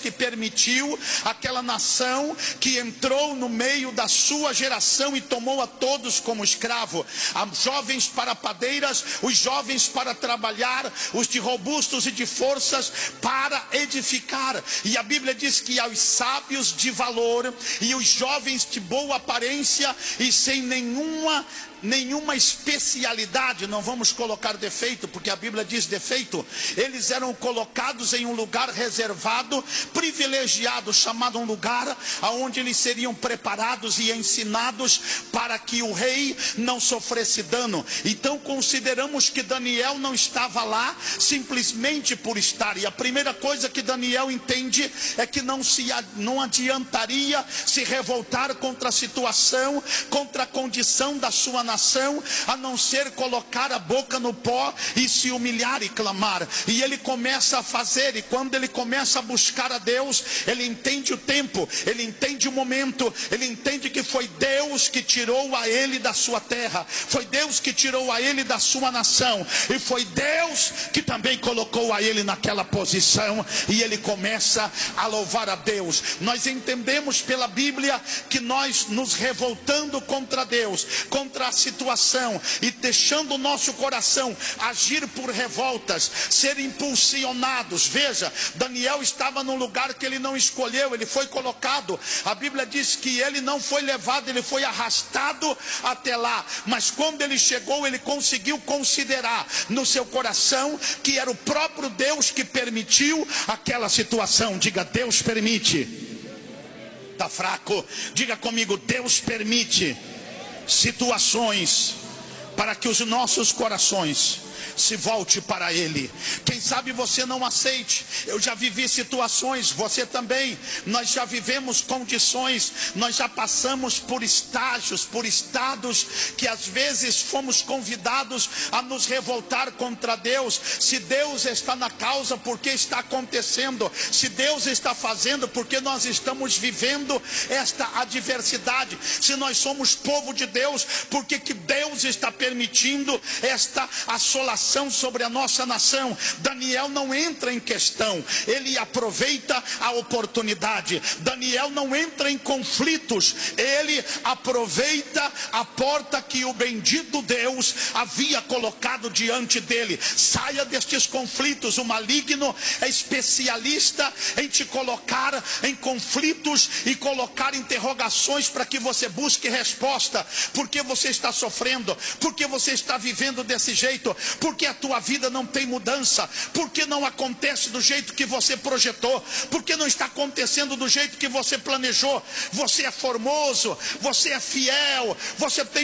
que permitiu aquela nação que entrou no meio da sua geração e tomou a todos como escravo. Os jovens para padeiras, os jovens para trabalhar, os de robustos e de forças para edificar. E a Bíblia diz que aos sábios de valor e os jovens de boa aparência e sem nenhuma especialidade, não vamos colocar defeito, porque a Bíblia diz defeito, eles eram colocados em um lugar reservado, privilegiado, chamado um lugar aonde eles seriam preparados e ensinados para que o rei não sofresse dano. Então consideramos que Daniel não estava lá simplesmente por estar, e a primeira coisa que Daniel entende é que não adiantaria se revoltar contra a situação, contra a condição da sua nação, a não ser colocar a boca no pó e se humilhar e clamar. E ele começa a fazer, e quando ele começa a buscar a Deus, ele entende o tempo, ele entende o momento, ele entende que foi Deus que tirou a ele da sua terra, foi Deus que tirou a ele da sua nação, e foi Deus que também colocou a ele naquela posição, e ele começa a louvar a Deus. Nós entendemos pela Bíblia que nós nos revoltando contra Deus, contra a situação, e deixando o nosso coração agir por revoltas, ser impulsionados. Veja, Daniel estava num lugar que ele não escolheu, ele foi colocado. A Bíblia diz que ele não foi levado, ele foi arrastado até lá. Mas quando ele chegou, ele conseguiu considerar no seu coração que era o próprio Deus que permitiu aquela situação. Diga, Deus permite. Está fraco? Diga comigo, Deus permite situações para que os nossos corações se volte para Ele. Quem sabe você não aceite. Eu já vivi situações, você também. Nós já vivemos condições, nós já passamos por estágios, por estados que às vezes fomos convidados a nos revoltar contra Deus. Se Deus está na causa, por que está acontecendo? Se Deus está fazendo, por que nós estamos vivendo esta adversidade? Se nós somos povo de Deus, por que Deus está permitindo esta assolação sobre a nossa nação? Daniel não entra em questão, ele aproveita a oportunidade. Daniel não entra em conflitos, ele aproveita a porta que o bendito Deus havia colocado diante dele. Saia destes conflitos. O maligno é especialista em te colocar em conflitos e colocar interrogações para que você busque resposta. Por que você está sofrendo? Por que você está vivendo desse jeito? Por que a tua vida não tem mudança? Por que não acontece do jeito que você projetou? Por que não está acontecendo do jeito que você planejou? Você é formoso, você é fiel, você tem